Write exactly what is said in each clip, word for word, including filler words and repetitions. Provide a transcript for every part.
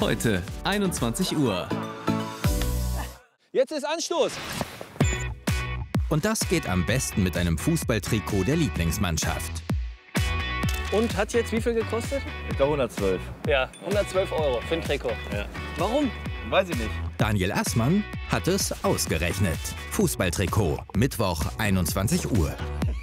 Heute einundzwanzig Uhr. Jetzt ist Anstoß. Und das geht am besten mit einem Fußballtrikot der Lieblingsmannschaft. Und hat jetzt wie viel gekostet? Ich glaube hundertzwölf. Ja, hundertzwölf Euro für ein Trikot. Ja. Warum? Weiß ich nicht. Daniel Assmann hat es ausgerechnet. Fußballtrikot, Mittwoch einundzwanzig Uhr.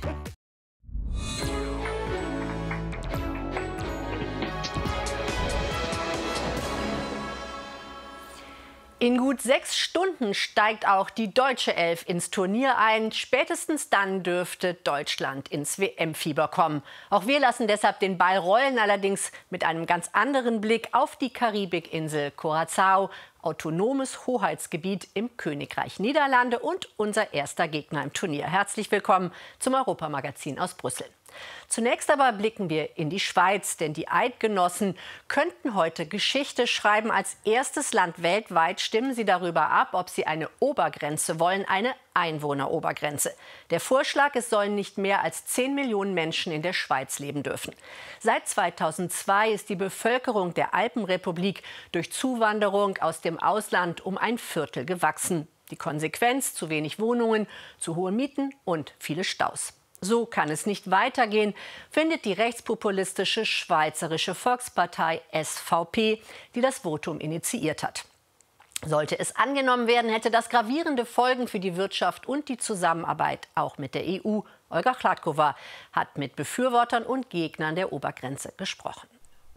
In gut sechs Stunden steigt auch die deutsche Elf ins Turnier ein. Spätestens dann dürfte Deutschland ins W M-Fieber kommen. Auch wir lassen deshalb den Ball rollen, allerdings mit einem ganz anderen Blick auf die Karibikinsel Curaçao, autonomes Hoheitsgebiet im Königreich Niederlande und unser erster Gegner im Turnier. Herzlich willkommen zum Europamagazin aus Brüssel. Zunächst aber blicken wir in die Schweiz, denn die Eidgenossen könnten heute Geschichte schreiben. Als erstes Land weltweit stimmen sie darüber ab, ob sie eine Obergrenze wollen, eine Einwohnerobergrenze. Der Vorschlag, es sollen nicht mehr als zehn Millionen Menschen in der Schweiz leben dürfen. Seit zweitausendzwei ist die Bevölkerung der Alpenrepublik durch Zuwanderung aus dem Ausland um ein Viertel gewachsen. Die Konsequenz: zu wenig Wohnungen, zu hohe Mieten und viele Staus. So kann es nicht weitergehen, findet die rechtspopulistische Schweizerische Volkspartei S V P, die das Votum initiiert hat. Sollte es angenommen werden, hätte das gravierende Folgen für die Wirtschaft und die Zusammenarbeit auch mit der E U. Olga Chládková hat mit Befürwortern und Gegnern der Obergrenze gesprochen.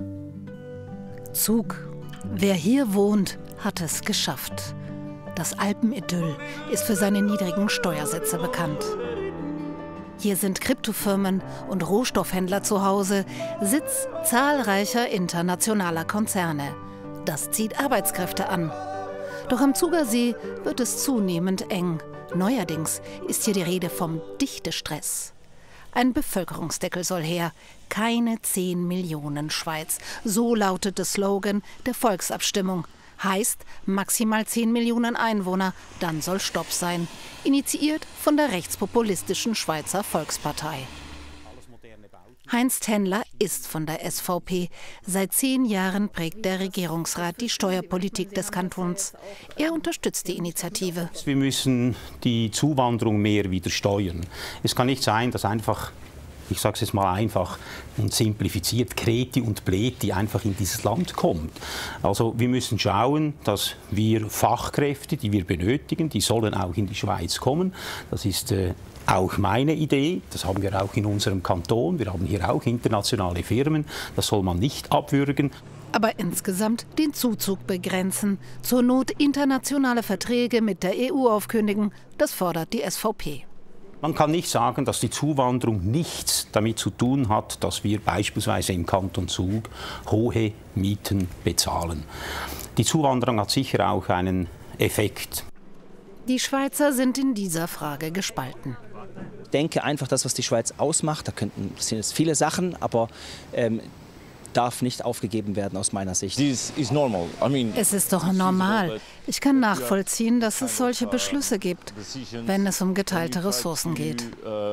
Zug. Wer hier wohnt, hat es geschafft. Das Alpenidyll ist für seine niedrigen Steuersätze bekannt. Hier sind Kryptofirmen und Rohstoffhändler zu Hause, Sitz zahlreicher internationaler Konzerne. Das zieht Arbeitskräfte an. Doch am Zugersee wird es zunehmend eng. Neuerdings ist hier die Rede vom Dichtestress. Ein Bevölkerungsdeckel soll her. Keine zehn Millionen Schweiz. So lautet der Slogan der Volksabstimmung. Heißt maximal zehn Millionen Einwohner, dann soll Stopp sein. Initiiert von der rechtspopulistischen Schweizer Volkspartei. Heinz Tennler ist von der S V P. Seit zehn Jahren prägt der Regierungsrat die Steuerpolitik des Kantons. Er unterstützt die Initiative. Wir müssen die Zuwanderung mehr wieder steuern. Es kann nicht sein, dass einfach, ich sage es jetzt mal einfach und simplifiziert, Kreti und Pleti einfach in dieses Land kommt. Also wir müssen schauen, dass wir Fachkräfte, die wir benötigen, die sollen auch in die Schweiz kommen. Das ist äh, auch meine Idee. Das haben wir auch in unserem Kanton. Wir haben hier auch internationale Firmen. Das soll man nicht abwürgen. Aber insgesamt den Zuzug begrenzen. Zur Not internationale Verträge mit der E U aufkündigen. Das fordert die S V P. Man kann nicht sagen, dass die Zuwanderung nichts damit zu tun hat, dass wir beispielsweise im Kanton Zug hohe Mieten bezahlen. Die Zuwanderung hat sicher auch einen Effekt. Die Schweizer sind in dieser Frage gespalten. Ich denke einfach, das, was die Schweiz ausmacht, da könnten, das sind jetzt viele Sachen, aber ähm, darf nicht aufgegeben werden aus meiner Sicht. Es ist doch normal. Ich kann nachvollziehen, dass es solche Beschlüsse gibt, wenn es um geteilte Ressourcen geht.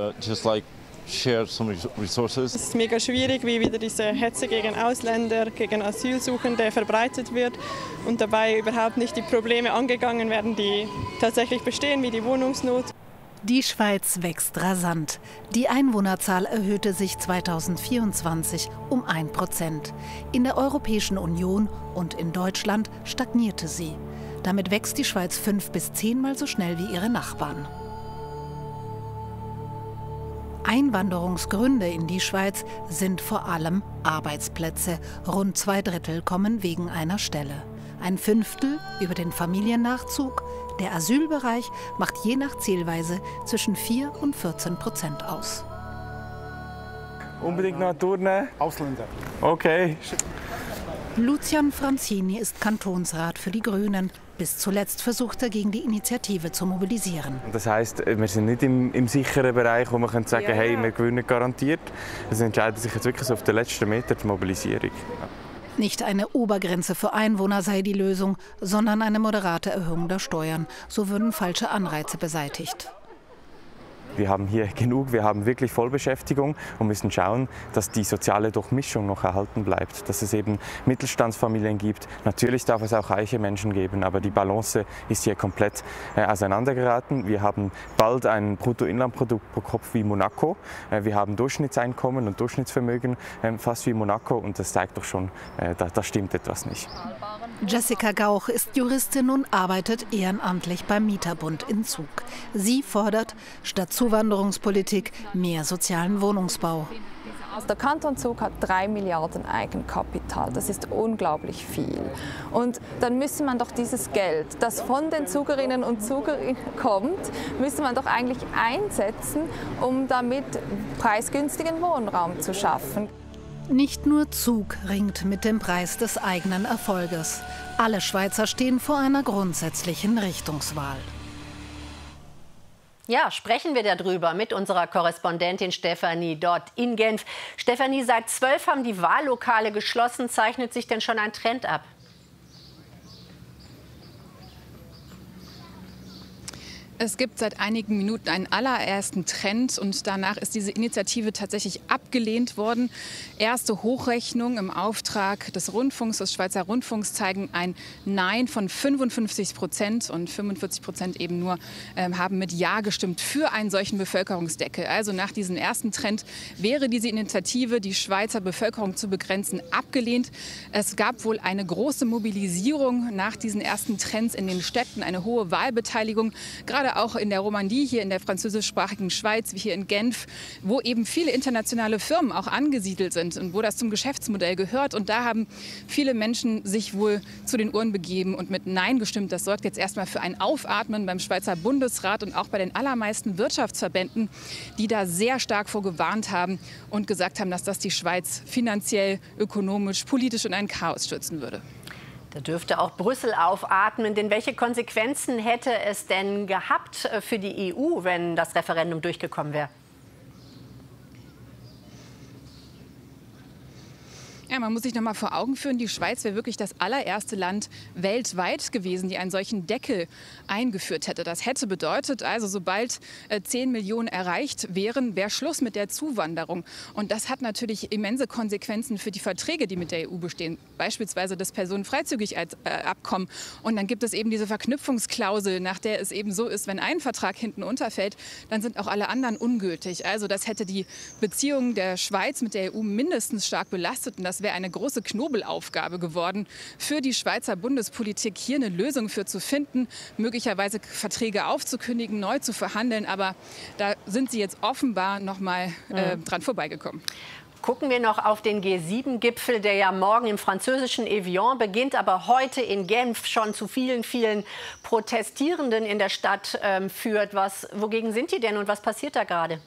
Es ist mega schwierig, wie wieder diese Hetze gegen Ausländer, gegen Asylsuchende verbreitet wird und dabei überhaupt nicht die Probleme angegangen werden, die tatsächlich bestehen, wie die Wohnungsnot. Die Schweiz wächst rasant. Die Einwohnerzahl erhöhte sich zweitausendvierundzwanzig um ein Prozent. In der Europäischen Union und in Deutschland stagnierte sie. Damit wächst die Schweiz fünf bis zehnmal so schnell wie ihre Nachbarn. Einwanderungsgründe in die Schweiz sind vor allem Arbeitsplätze. Rund zwei Drittel kommen wegen einer Stelle. Ein Fünftel über den Familiennachzug. Der Asylbereich macht je nach Zielweise zwischen vier und vierzehn Prozent aus. Unbedingt noch Turnen? Ausländer. Okay. Lucian Franzini ist Kantonsrat für die Grünen. Bis zuletzt versucht er, gegen die Initiative zu mobilisieren. Das heisst, wir sind nicht im, im sicheren Bereich, wo man sagen kann, ja, hey, wir gewinnen garantiert. Sie entscheiden sich jetzt wirklich auf den letzten Meter die Mobilisierung. Nicht eine Obergrenze für Einwohner sei die Lösung, sondern eine moderate Erhöhung der Steuern. So würden falsche Anreize beseitigt. Wir haben hier genug, wir haben wirklich Vollbeschäftigung und müssen schauen, dass die soziale Durchmischung noch erhalten bleibt, dass es eben Mittelstandsfamilien gibt. Natürlich darf es auch reiche Menschen geben, aber die Balance ist hier komplett äh, auseinandergeraten. Wir haben bald ein Bruttoinlandprodukt pro Kopf wie Monaco. Äh, wir haben Durchschnittseinkommen und Durchschnittsvermögen äh, fast wie Monaco und das zeigt doch schon, äh, da, da stimmt etwas nicht. Jessica Gauch ist Juristin und arbeitet ehrenamtlich beim Mieterbund in Zug. Sie fordert statt Zuwanderungspolitik mehr sozialen Wohnungsbau. Der Kanton Zug hat drei Milliarden Eigenkapital. Das ist unglaublich viel. Und dann müsste man doch dieses Geld, das von den Zugerinnen und Zugern kommt, müsste man doch eigentlich einsetzen, um damit preisgünstigen Wohnraum zu schaffen. Nicht nur Zug ringt mit dem Preis des eigenen Erfolges. Alle Schweizer stehen vor einer grundsätzlichen Richtungswahl. Ja, sprechen wir darüber mit unserer Korrespondentin Stefanie dort in Genf. Stefanie, seit zwölf haben die Wahllokale geschlossen. Zeichnet sich denn schon ein Trend ab? Es gibt seit einigen Minuten einen allerersten Trend und danach ist diese Initiative tatsächlich abgelehnt worden. Erste Hochrechnungen im Auftrag des Rundfunks, des Schweizer Rundfunks, zeigen ein Nein von fünfundfünfzig Prozent und fünfundvierzig Prozent eben nur äh, haben mit Ja gestimmt für einen solchen Bevölkerungsdeckel. Also nach diesem ersten Trend wäre diese Initiative, die Schweizer Bevölkerung zu begrenzen, abgelehnt. Es gab wohl eine große Mobilisierung nach diesen ersten Trends in den Städten, eine hohe Wahlbeteiligung, gerade auch in der Romandie, hier in der französischsprachigen Schweiz, wie hier in Genf, wo eben viele internationale Firmen auch angesiedelt sind und wo das zum Geschäftsmodell gehört. Und da haben viele Menschen sich wohl zu den Urnen begeben und mit Nein gestimmt. Das sorgt jetzt erstmal für ein Aufatmen beim Schweizer Bundesrat und auch bei den allermeisten Wirtschaftsverbänden, die da sehr stark vorgewarnt haben und gesagt haben, dass das die Schweiz finanziell, ökonomisch, politisch in ein Chaos stürzen würde. Da dürfte auch Brüssel aufatmen, denn welche Konsequenzen hätte es denn gehabt für die E U, wenn das Referendum durchgekommen wäre? Ja, man muss sich noch mal vor Augen führen, die Schweiz wäre wirklich das allererste Land weltweit gewesen, die einen solchen Deckel eingeführt hätte. Das hätte bedeutet, also sobald äh, zehn Millionen erreicht wären, wäre Schluss mit der Zuwanderung. Und das hat natürlich immense Konsequenzen für die Verträge, die mit der E U bestehen. Beispielsweise das Personenfreizügigkeitsabkommen. Und dann gibt es eben diese Verknüpfungsklausel, nach der es eben so ist, wenn ein Vertrag hinten unterfällt, dann sind auch alle anderen ungültig. Also das hätte die Beziehungen der Schweiz mit der E U mindestens stark belastet. Und das wäre eine große Knobelaufgabe geworden für die Schweizer Bundespolitik, hier eine Lösung für zu finden, möglicherweise Verträge aufzukündigen, neu zu verhandeln. Aber da sind sie jetzt offenbar noch mal äh, dran vorbeigekommen. Gucken wir noch auf den G sieben Gipfel, der ja morgen im französischen Evian beginnt, aber heute in Genf schon zu vielen, vielen Protestierenden in der Stadt äh, führt. Was, wogegen sind die denn und was passiert da gerade?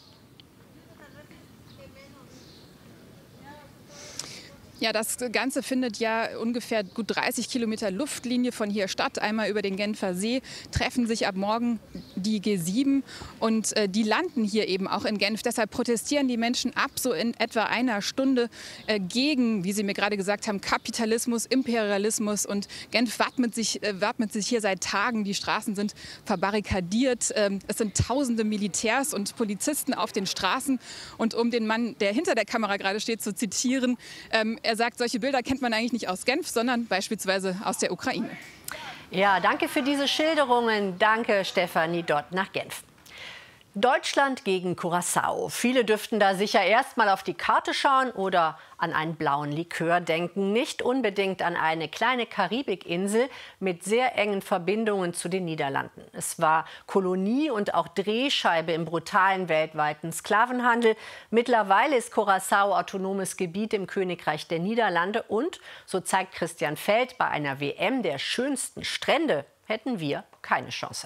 Ja, das Ganze findet ja ungefähr gut dreißig Kilometer Luftlinie von hier statt. Einmal über den Genfer See treffen sich ab morgen die G sieben und äh, die landen hier eben auch in Genf. Deshalb protestieren die Menschen ab so in etwa einer Stunde äh, gegen, wie Sie mir gerade gesagt haben, Kapitalismus, Imperialismus. Und Genf wappnet sich, äh, wappnet sich hier seit Tagen. Die Straßen sind verbarrikadiert. Ähm, es sind tausende Militärs und Polizisten auf den Straßen. Und um den Mann, der hinter der Kamera gerade steht, zu zitieren, ähm, er sagt, solche Bilder kennt man eigentlich nicht aus Genf, sondern beispielsweise aus der Ukraine. Ja, danke für diese Schilderungen. Danke, Stefanie, dort nach Genf. Deutschland gegen Curaçao. Viele dürften da sicher erst mal auf die Karte schauen oder an einen blauen Likör denken. Nicht unbedingt an eine kleine Karibikinsel mit sehr engen Verbindungen zu den Niederlanden. Es war Kolonie und auch Drehscheibe im brutalen weltweiten Sklavenhandel. Mittlerweile ist Curaçao autonomes Gebiet im Königreich der Niederlande. Und, so zeigt Christian Feld, bei einer W M der schönsten Strände hätten wir keine Chance.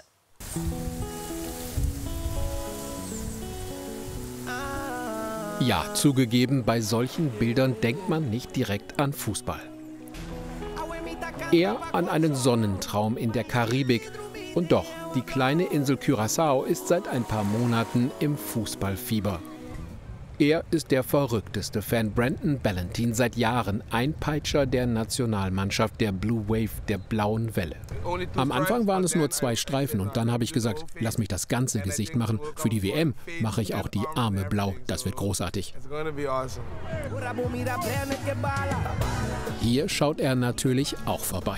Ja, zugegeben, bei solchen Bildern denkt man nicht direkt an Fußball. Eher an einen Sonnentraum in der Karibik. Und doch, die kleine Insel Curaçao ist seit ein paar Monaten im Fußballfieber. Er ist der verrückteste Fan, Brandon Ballantyne, seit Jahren Einpeitscher der Nationalmannschaft der Blue Wave, der blauen Welle. Am Anfang waren es nur zwei Streifen und dann habe ich gesagt, lass mich das ganze Gesicht machen. Für die W M mache ich auch die Arme blau, das wird großartig. Hier schaut er natürlich auch vorbei.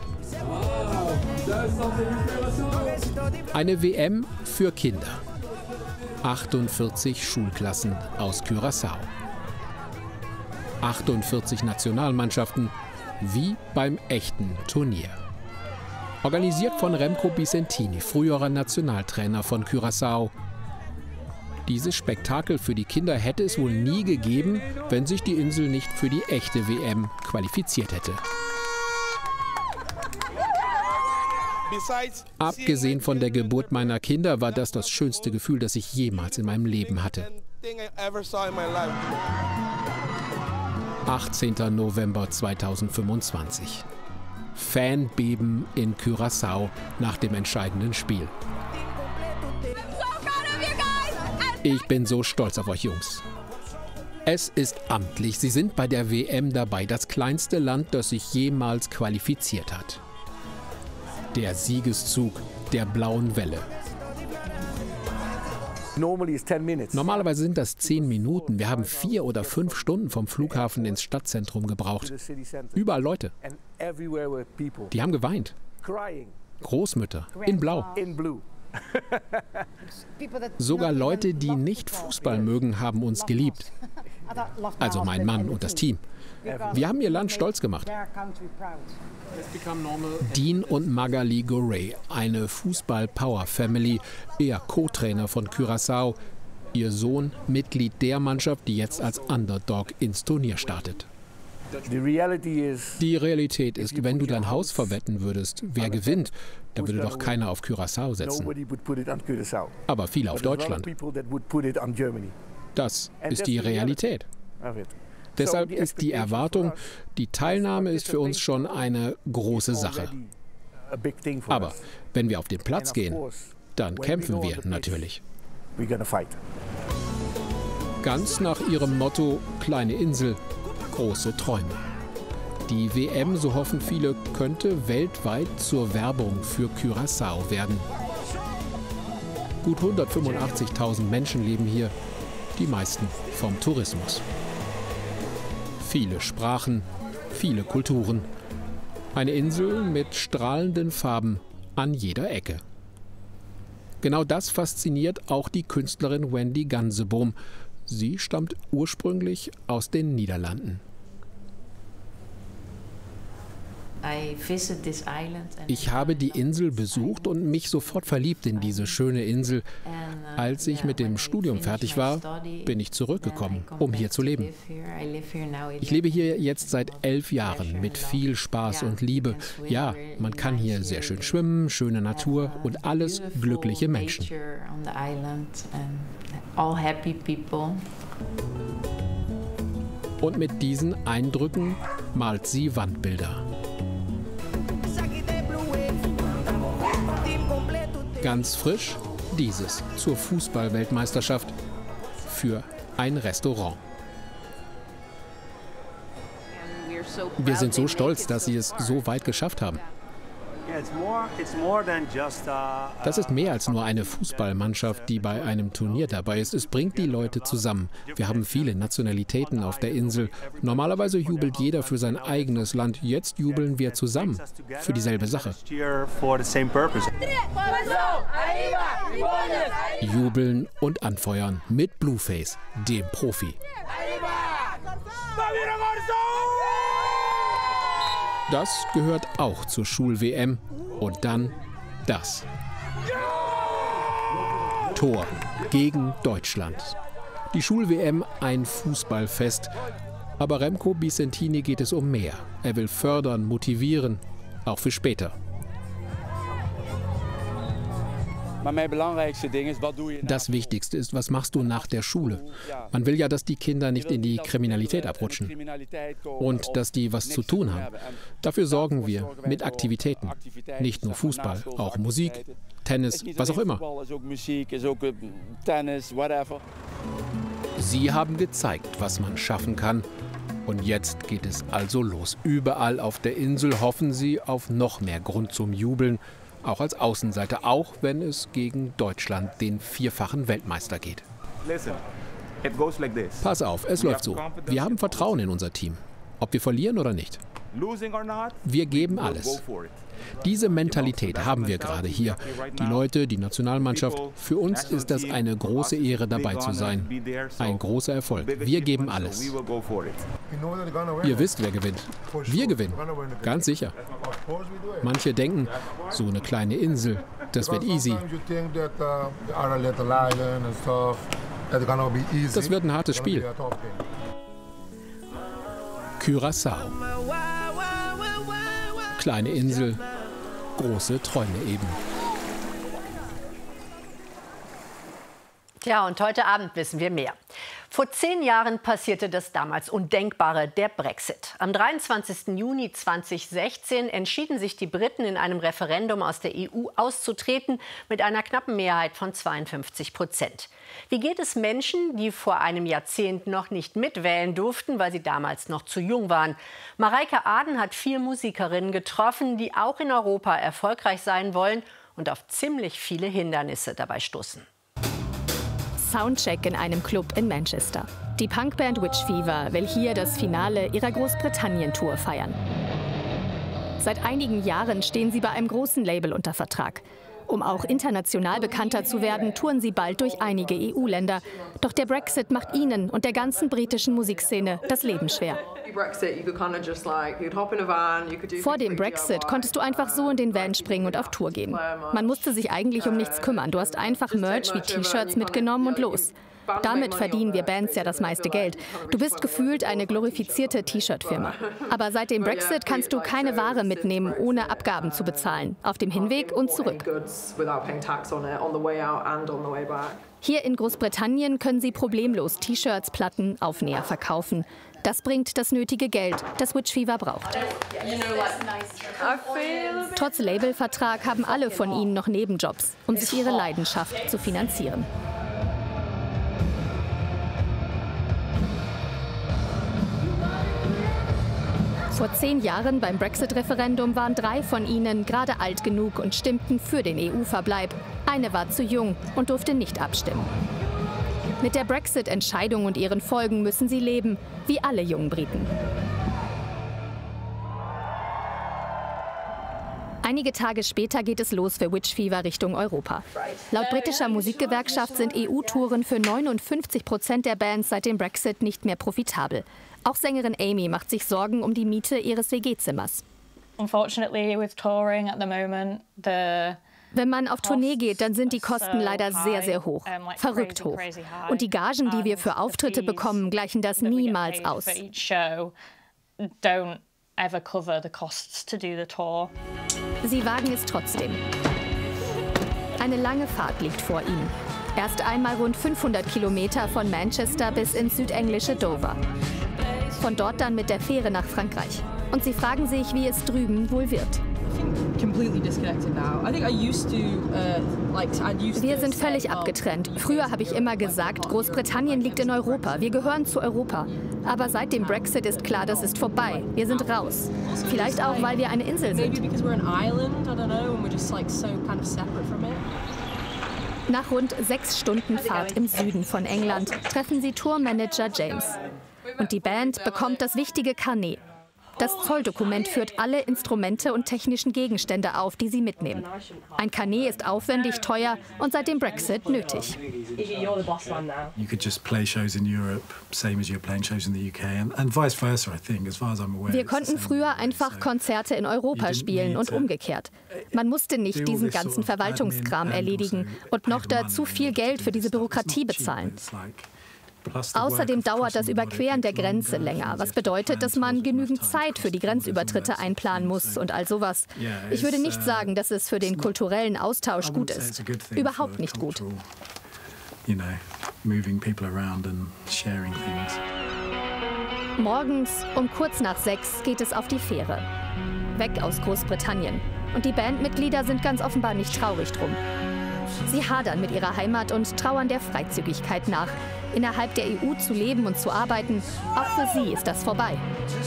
Eine W M für Kinder. achtundvierzig Schulklassen aus Curaçao. achtundvierzig Nationalmannschaften, wie beim echten Turnier. Organisiert von Remco Bisentini, früherer Nationaltrainer von Curaçao. Dieses Spektakel für die Kinder hätte es wohl nie gegeben, wenn sich die Insel nicht für die echte W M qualifiziert hätte. Abgesehen von der Geburt meiner Kinder war das das schönste Gefühl, das ich jemals in meinem Leben hatte. achtzehnter November zweitausendfünfundzwanzig. Fanbeben in Curaçao nach dem entscheidenden Spiel. Ich bin so stolz auf euch Jungs. Es ist amtlich, sie sind bei der W M dabei, das kleinste Land, das sich jemals qualifiziert hat. Der Siegeszug der blauen Welle. Normalerweise sind das zehn Minuten. Wir haben vier oder fünf Stunden vom Flughafen ins Stadtzentrum gebraucht. Überall Leute. Die haben geweint. Großmütter in Blau. Sogar Leute, die nicht Fußball mögen, haben uns geliebt. Also mein Mann und das Team. Wir haben ihr Land stolz gemacht. Dean und Magali Gorey, eine Fußball-Power-Family, er Co-Trainer von Curaçao, ihr Sohn Mitglied der Mannschaft, die jetzt als Underdog ins Turnier startet. Die Realität ist, wenn du dein Haus verwetten würdest, wer gewinnt, dann würde doch keiner auf Curaçao setzen. Aber viele auf Deutschland. Das ist die Realität. Deshalb ist die Erwartung, die Teilnahme ist für uns schon eine große Sache. Aber wenn wir auf den Platz gehen, dann kämpfen wir natürlich. Ganz nach ihrem Motto, kleine Insel, große Träume. Die W M, so hoffen viele, könnte weltweit zur Werbung für Curaçao werden. Gut hundertfünfundachtzigtausend Menschen leben hier, die meisten vom Tourismus. Viele Sprachen, viele Kulturen. Eine Insel mit strahlenden Farben an jeder Ecke. Genau das fasziniert auch die Künstlerin Wendy Ganseboom. Sie stammt ursprünglich aus den Niederlanden. Ich habe die Insel besucht und mich sofort verliebt in diese schöne Insel. Als ich mit dem Studium fertig war, bin ich zurückgekommen, um hier zu leben. Ich lebe hier jetzt seit elf Jahren mit viel Spaß und Liebe. Ja, man kann hier sehr schön schwimmen, schöne Natur und alles glückliche Menschen. Und mit diesen Eindrücken malt sie Wandbilder. Ganz frisch dieses zur Fußball-Weltmeisterschaft für ein Restaurant. Wir sind so stolz, dass sie es so weit geschafft haben. Das ist mehr als nur eine Fußballmannschaft, die bei einem Turnier dabei ist. Es bringt die Leute zusammen. Wir haben viele Nationalitäten auf der Insel. Normalerweise jubelt jeder für sein eigenes Land. Jetzt jubeln wir zusammen für dieselbe Sache. Jubeln und anfeuern mit Blueface, dem Profi. Das gehört auch zur Schul-W M. Und dann das. Tor gegen Deutschland. Die Schul-W M ein Fußballfest. Aber Remco Bisentini geht es um mehr. Er will fördern, motivieren, auch für später. Das Wichtigste ist, was machst du nach der Schule? Man will ja, dass die Kinder nicht in die Kriminalität abrutschen und dass die was zu tun haben. Dafür sorgen wir mit Aktivitäten. Nicht nur Fußball, auch Musik, Tennis, was auch immer. Sie haben gezeigt, was man schaffen kann. Und jetzt geht es also los. Überall auf der Insel hoffen sie auf noch mehr Grund zum Jubeln. Auch als Außenseiter, auch wenn es gegen Deutschland, den vierfachen Weltmeister, geht. Pass auf, es läuft so. Wir haben Vertrauen in unser Team. Ob wir verlieren oder nicht. Wir geben alles. Diese Mentalität haben wir gerade hier. Die Leute, die Nationalmannschaft. Für uns ist das eine große Ehre, dabei zu sein. Ein großer Erfolg. Wir geben alles. Ihr wisst, wer gewinnt. Wir gewinnen. Ganz sicher. Manche denken, so eine kleine Insel, das wird easy. Das wird ein hartes Spiel. Curaçao. Kleine Insel, große Träume eben. Tja, und heute Abend wissen wir mehr. Vor zehn Jahren passierte das damals Undenkbare, der Brexit. Am dreiundzwanzigsten Juni zweitausendsechzehn entschieden sich die Briten in einem Referendum aus der E U auszutreten mit einer knappen Mehrheit von zweiundfünfzig Prozent. Wie geht es Menschen, die vor einem Jahrzehnt noch nicht mitwählen durften, weil sie damals noch zu jung waren? Mareike Aden hat vier Musikerinnen getroffen, die auch in Europa erfolgreich sein wollen und auf ziemlich viele Hindernisse dabei stoßen. Soundcheck in einem Club in Manchester. Die Punkband Witch Fever will hier das Finale ihrer Großbritannien-Tour feiern. Seit einigen Jahren stehen sie bei einem großen Label unter Vertrag. Um auch international bekannter zu werden, touren sie bald durch einige E U-Länder. Doch der Brexit macht ihnen und der ganzen britischen Musikszene das Leben schwer. Vor dem Brexit konntest du einfach so in den Van springen und auf Tour gehen. Man musste sich eigentlich um nichts kümmern. Du hast einfach Merch wie T-Shirts mitgenommen und los. Damit verdienen wir Bands ja das meiste Geld. Du bist gefühlt eine glorifizierte T-Shirt-Firma. Aber seit dem Brexit kannst du keine Ware mitnehmen, ohne Abgaben zu bezahlen. Auf dem Hinweg und zurück. Hier in Großbritannien können sie problemlos T-Shirts, Platten, Aufnäher verkaufen. Das bringt das nötige Geld, das Witch Fever braucht. Trotz Labelvertrag haben alle von ihnen noch Nebenjobs, um sich ihre Leidenschaft zu finanzieren. Vor zehn Jahren beim Brexit-Referendum waren drei von ihnen gerade alt genug und stimmten für den E U-Verbleib. Eine war zu jung und durfte nicht abstimmen. Mit der Brexit-Entscheidung und ihren Folgen müssen sie leben, wie alle jungen Briten. Einige Tage später geht es los für Witch Fever Richtung Europa. Laut britischer Musikgewerkschaft sind E U-Touren für neunundfünfzig Prozent der Bands seit dem Brexit nicht mehr profitabel. Auch Sängerin Amy macht sich Sorgen um die Miete ihres W G-Zimmers. Wenn man auf Tournee geht, dann sind die Kosten leider sehr, sehr hoch. Verrückt hoch. Und die Gagen, die wir für Auftritte bekommen, gleichen das niemals aus. Sie wagen es trotzdem. Eine lange Fahrt liegt vor ihnen. Erst einmal rund fünfhundert Kilometer von Manchester bis ins südenglische Dover. Von dort dann mit der Fähre nach Frankreich. Und sie fragen sich, wie es drüben wohl wird. Wir sind völlig abgetrennt. Früher habe ich immer gesagt, Großbritannien liegt in Europa. Wir gehören zu Europa. Aber seit dem Brexit ist klar, das ist vorbei. Wir sind raus. Vielleicht auch, weil wir eine Insel sind. Nach rund sechs Stunden Fahrt im Süden von England treffen sie Tourmanager James. Und die Band bekommt das wichtige Carnet. Das Zolldokument führt alle Instrumente und technischen Gegenstände auf, die sie mitnehmen. Ein Carnet ist aufwendig, teuer und seit dem Brexit nötig. Wir konnten früher einfach Konzerte in Europa spielen und umgekehrt. Man musste nicht diesen ganzen Verwaltungskram erledigen und noch dazu viel Geld für diese Bürokratie bezahlen. Außerdem dauert das Überqueren der Grenze länger, was bedeutet, dass man genügend Zeit für die Grenzübertritte einplanen muss und all sowas. Ich würde nicht sagen, dass es für den kulturellen Austausch gut ist. Überhaupt nicht gut. Morgens um kurz nach sechs geht es auf die Fähre. Weg aus Großbritannien. Und die Bandmitglieder sind ganz offenbar nicht traurig drum. Sie hadern mit ihrer Heimat und trauern der Freizügigkeit nach. Innerhalb der E U zu leben und zu arbeiten, auch für sie ist das vorbei.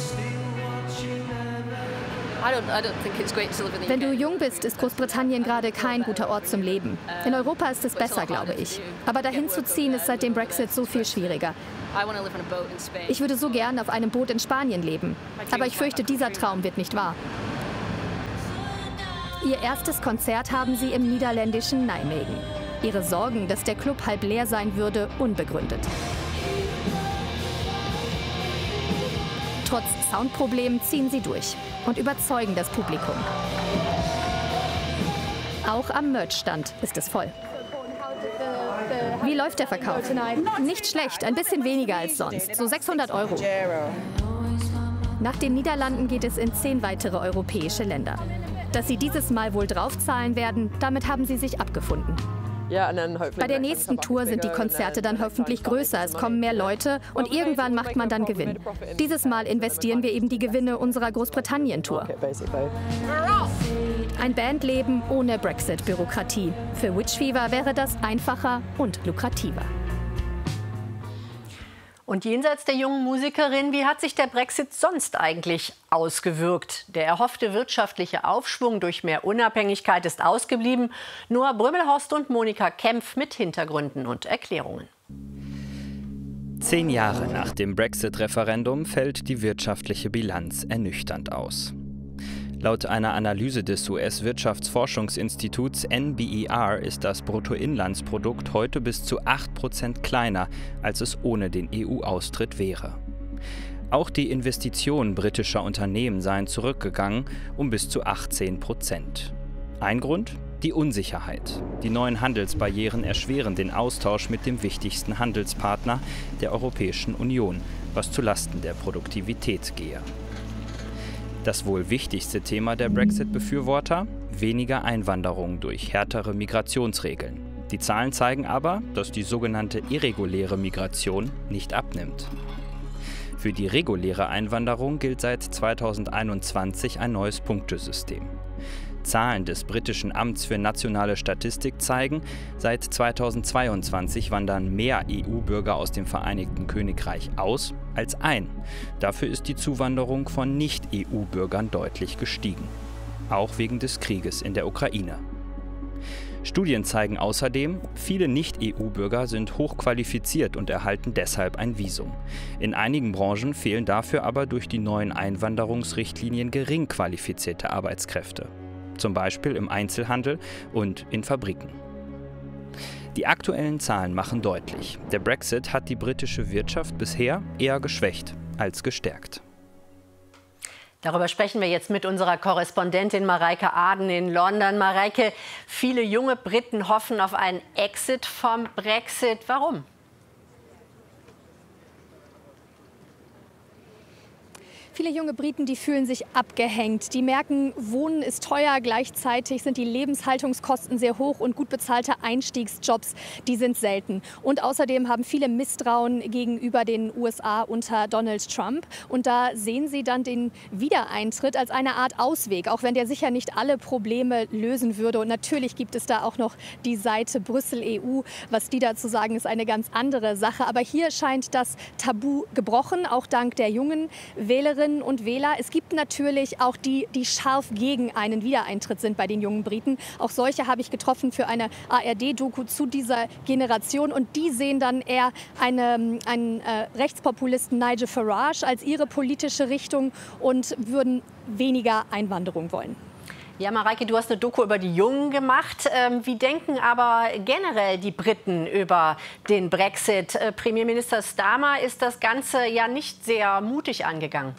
Wenn du jung bist, ist Großbritannien gerade kein guter Ort zum Leben. In Europa ist es besser, glaube ich. Aber dahin zu ziehen ist seit dem Brexit so viel schwieriger. Ich würde so gern auf einem Boot in Spanien leben. Aber ich fürchte, dieser Traum wird nicht wahr. Ihr erstes Konzert haben sie im niederländischen Nijmegen. Ihre Sorgen, dass der Club halb leer sein würde, unbegründet. Trotz Soundproblemen ziehen sie durch und überzeugen das Publikum. Auch am Merchstand ist es voll. Wie läuft der Verkauf? Nicht schlecht, ein bisschen weniger als sonst, so sechshundert Euro. Nach den Niederlanden geht es in zehn weitere europäische Länder. Dass sie dieses Mal wohl draufzahlen werden, damit haben sie sich abgefunden. Bei der nächsten Tour sind die Konzerte dann hoffentlich größer, es kommen mehr Leute und irgendwann macht man dann Gewinn. Dieses Mal investieren wir eben die Gewinne unserer Großbritannien-Tour. Ein Bandleben ohne Brexit-Bürokratie. Für Witch Fever wäre das einfacher und lukrativer. Und jenseits der jungen Musikerin, wie hat sich der Brexit sonst eigentlich ausgewirkt? Der erhoffte wirtschaftliche Aufschwung durch mehr Unabhängigkeit ist ausgeblieben. Noah Brümmelhorst und Monika Kempf mit Hintergründen und Erklärungen. Zehn Jahre nach dem Brexit-Referendum fällt die wirtschaftliche Bilanz ernüchternd aus. Laut einer Analyse des U S-Wirtschaftsforschungsinstituts N B E R ist das Bruttoinlandsprodukt heute bis zu acht Prozent kleiner, als es ohne den E U-Austritt wäre. Auch die Investitionen britischer Unternehmen seien zurückgegangen um bis zu achtzehn Prozent. Ein Grund? Die Unsicherheit. Die neuen Handelsbarrieren erschweren den Austausch mit dem wichtigsten Handelspartner der Europäischen Union, was zulasten der Produktivität gehe. Das wohl wichtigste Thema der Brexit-Befürworter? Weniger Einwanderung durch härtere Migrationsregeln. Die Zahlen zeigen aber, dass die sogenannte irreguläre Migration nicht abnimmt. Für die reguläre Einwanderung gilt seit zweitausendeinundzwanzig ein neues Punktesystem. Zahlen des britischen Amts für nationale Statistik zeigen, seit zweitausendzweiundzwanzig wandern mehr E U-Bürger aus dem Vereinigten Königreich aus als ein. Dafür ist die Zuwanderung von Nicht-E U-Bürgern deutlich gestiegen. Auch wegen des Krieges in der Ukraine. Studien zeigen außerdem, viele Nicht-E U-Bürger sind hochqualifiziert und erhalten deshalb ein Visum. In einigen Branchen fehlen dafür aber durch die neuen Einwanderungsrichtlinien gering qualifizierte Arbeitskräfte. Zum Beispiel im Einzelhandel und in Fabriken. Die aktuellen Zahlen machen deutlich, der Brexit hat die britische Wirtschaft bisher eher geschwächt als gestärkt. Darüber sprechen wir jetzt mit unserer Korrespondentin Mareike Aden in London. Mareike, viele junge Briten hoffen auf einen Exit vom Brexit. Warum? Viele junge Briten, die fühlen sich abgehängt. Die merken, Wohnen ist teuer, gleichzeitig sind die Lebenshaltungskosten sehr hoch und gut bezahlte Einstiegsjobs, die sind selten. Und außerdem haben viele Misstrauen gegenüber den U S A unter Donald Trump. Und da sehen sie dann den Wiedereintritt als eine Art Ausweg, auch wenn der sicher nicht alle Probleme lösen würde. Und natürlich gibt es da auch noch die Seite Brüssel-E U. Was die dazu sagen, ist eine ganz andere Sache. Aber hier scheint das Tabu gebrochen, auch dank der jungen Wählerinnen und Wähler. Es gibt natürlich auch die, die scharf gegen einen Wiedereintritt sind bei den jungen Briten. Auch solche habe ich getroffen für eine A R D-Doku zu dieser Generation. Und die sehen dann eher eine, einen äh, Rechtspopulisten Nigel Farage als ihre politische Richtung und würden weniger Einwanderung wollen. Ja, Mareike, du hast eine Doku über die Jungen gemacht. Ähm, wie denken aber generell die Briten über den Brexit? Äh, Premierminister Starmer ist das Ganze ja nicht sehr mutig angegangen.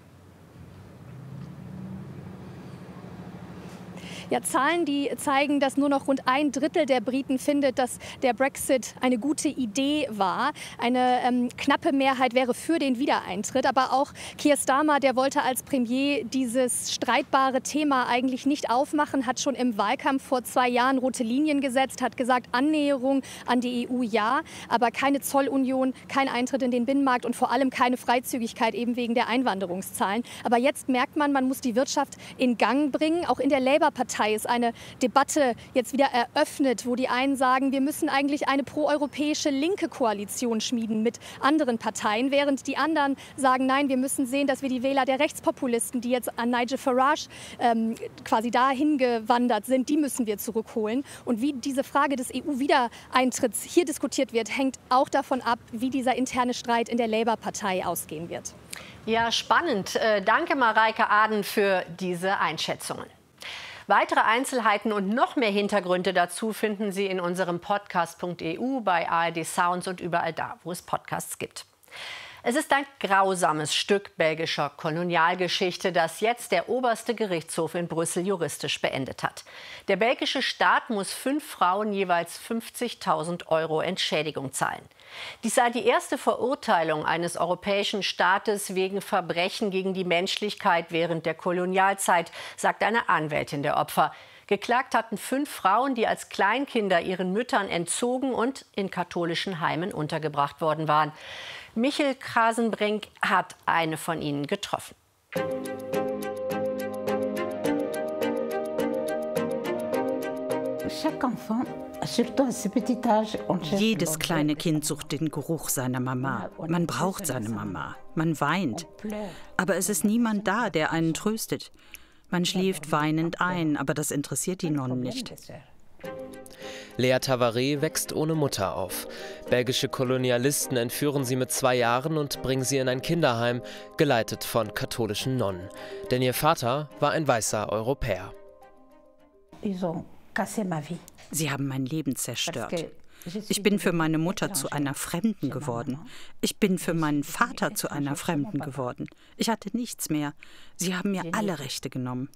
Ja, Zahlen, die zeigen, dass nur noch rund ein Drittel der Briten findet, dass der Brexit eine gute Idee war. Eine ähm, knappe Mehrheit wäre für den Wiedereintritt. Aber auch Keir Starmer, der wollte als Premier dieses streitbare Thema eigentlich nicht aufmachen, hat schon im Wahlkampf vor zwei Jahren rote Linien gesetzt, hat gesagt, Annäherung an die E U ja, aber keine Zollunion, kein Eintritt in den Binnenmarkt und vor allem keine Freizügigkeit eben wegen der Einwanderungszahlen. Aber jetzt merkt man, man muss die Wirtschaft in Gang bringen. Auch in der Labour-Partei Labour-Partei ist eine Debatte jetzt wieder eröffnet, wo die einen sagen, wir müssen eigentlich eine proeuropäische linke Koalition schmieden mit anderen Parteien, während die anderen sagen, nein, wir müssen sehen, dass wir die Wähler der Rechtspopulisten, die jetzt an Nigel Farage ähm, quasi dahin gewandert sind, die müssen wir zurückholen. Und wie diese Frage des E U-Wiedereintritts hier diskutiert wird, hängt auch davon ab, wie dieser interne Streit in der Labour-Partei ausgehen wird. Ja, spannend. Äh, danke, Mareike Aden, für diese Einschätzungen. Weitere Einzelheiten und noch mehr Hintergründe dazu finden Sie in unserem Podcast punkt E U, bei A R D Sounds und überall da, wo es Podcasts gibt. Es ist ein grausames Stück belgischer Kolonialgeschichte, das jetzt der oberste Gerichtshof in Brüssel juristisch beendet hat. Der belgische Staat muss fünf Frauen jeweils fünfzigtausend Euro Entschädigung zahlen. Dies sei die erste Verurteilung eines europäischen Staates wegen Verbrechen gegen die Menschlichkeit während der Kolonialzeit, sagt eine Anwältin der Opfer. Geklagt hatten fünf Frauen, die als Kleinkinder ihren Müttern entzogen und in katholischen Heimen untergebracht worden waren. Michel Krasenbrink hat eine von ihnen getroffen. Jedes kleine Kind sucht den Geruch seiner Mama. Man braucht seine Mama. Man weint. Aber es ist niemand da, der einen tröstet. Man schläft weinend ein, aber das interessiert die Nonnen nicht. Lea Tavares wächst ohne Mutter auf. Belgische Kolonialisten entführen sie mit zwei Jahren und bringen sie in ein Kinderheim, geleitet von katholischen Nonnen. Denn ihr Vater war ein weißer Europäer. Sie haben mein Leben zerstört. Ich bin für meine Mutter zu einer Fremden geworden. Ich bin für meinen Vater zu einer Fremden geworden. Ich hatte nichts mehr. Sie haben mir alle Rechte genommen.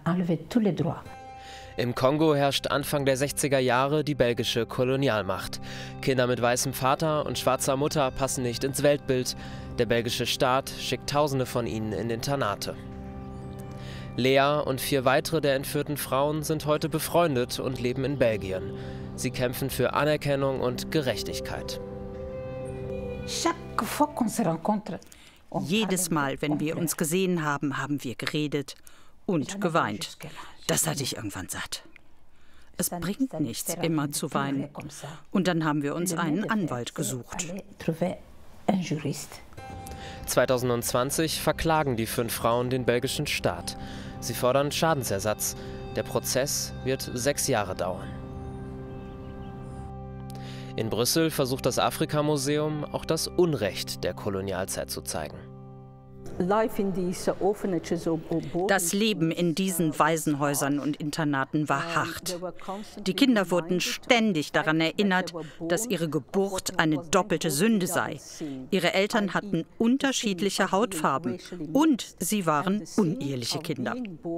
Im Kongo herrscht Anfang der sechziger Jahre die belgische Kolonialmacht. Kinder mit weißem Vater und schwarzer Mutter passen nicht ins Weltbild. Der belgische Staat schickt Tausende von ihnen in Internate. Lea und vier weitere der entführten Frauen sind heute befreundet und leben in Belgien. Sie kämpfen für Anerkennung und Gerechtigkeit. Jedes Mal, wenn wir uns gesehen haben, haben wir geredet und geweint. Das hatte ich irgendwann satt. Es bringt nichts, immer zu weinen. Und dann haben wir uns einen Anwalt gesucht. zweitausendzwanzig verklagen die fünf Frauen den belgischen Staat. Sie fordern Schadensersatz. Der Prozess wird sechs Jahre dauern. In Brüssel versucht das Afrika-Museum auch das Unrecht der Kolonialzeit zu zeigen. Das Leben in diesen Waisenhäusern und Internaten war hart. Die Kinder wurden ständig daran erinnert, dass ihre Geburt eine doppelte Sünde sei. Ihre Eltern hatten unterschiedliche Hautfarben und sie waren uneheliche Kinder.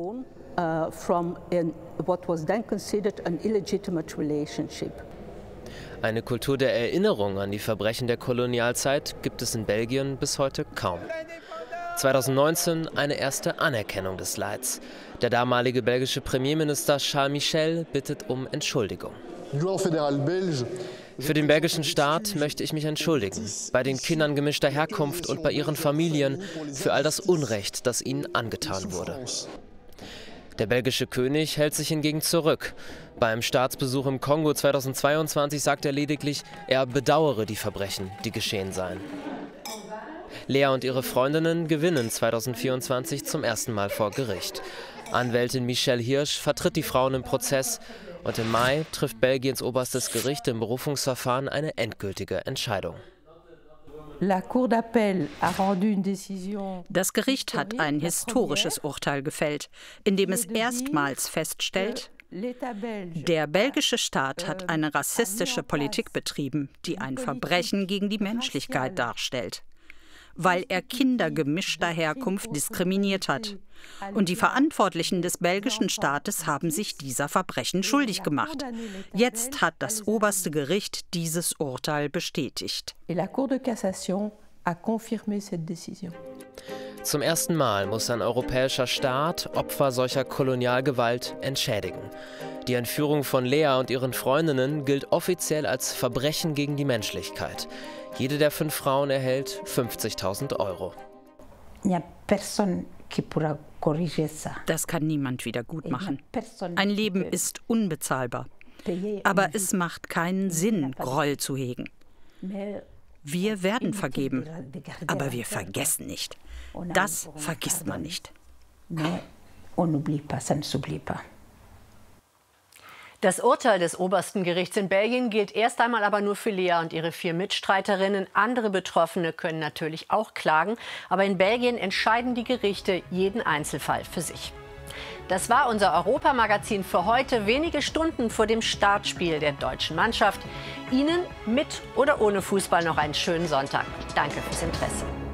Eine Kultur der Erinnerung an die Verbrechen der Kolonialzeit gibt es in Belgien bis heute kaum. zweitausendneunzehn eine erste Anerkennung des Leids. Der damalige belgische Premierminister Charles Michel bittet um Entschuldigung. Für den belgischen Staat möchte ich mich entschuldigen, bei den Kindern gemischter Herkunft und bei ihren Familien für all das Unrecht, das ihnen angetan wurde. Der belgische König hält sich hingegen zurück. Beim Staatsbesuch im Kongo zweitausendzweiundzwanzig sagt er lediglich, er bedauere die Verbrechen, die geschehen seien. Lea und ihre Freundinnen gewinnen zweitausendvierundzwanzig zum ersten Mal vor Gericht. Anwältin Michelle Hirsch vertritt die Frauen im Prozess und im Mai trifft Belgiens oberstes Gericht im Berufungsverfahren eine endgültige Entscheidung. Das Gericht hat ein historisches Urteil gefällt, in dem es erstmals feststellt, der belgische Staat hat eine rassistische Politik betrieben, die ein Verbrechen gegen die Menschlichkeit darstellt, weil er Kinder gemischter Herkunft diskriminiert hat. Und die Verantwortlichen des belgischen Staates haben sich dieser Verbrechen schuldig gemacht. Jetzt hat das oberste Gericht dieses Urteil bestätigt. Zum ersten Mal muss ein europäischer Staat Opfer solcher Kolonialgewalt entschädigen. Die Entführung von Lea und ihren Freundinnen gilt offiziell als Verbrechen gegen die Menschlichkeit. Jede der fünf Frauen erhält fünfzigtausend Euro. Das kann niemand wieder gut machen. Ein Leben ist unbezahlbar. Aber es macht keinen Sinn, Groll zu hegen. Wir werden vergeben, aber wir vergessen nicht. Das vergisst man nicht. Das Urteil des obersten Gerichts in Belgien gilt erst einmal aber nur für Lea und ihre vier Mitstreiterinnen. Andere Betroffene können natürlich auch klagen. Aber in Belgien entscheiden die Gerichte jeden Einzelfall für sich. Das war unser Europamagazin für heute, wenige Stunden vor dem Startspiel der deutschen Mannschaft. Ihnen mit oder ohne Fußball noch einen schönen Sonntag. Danke fürs Interesse.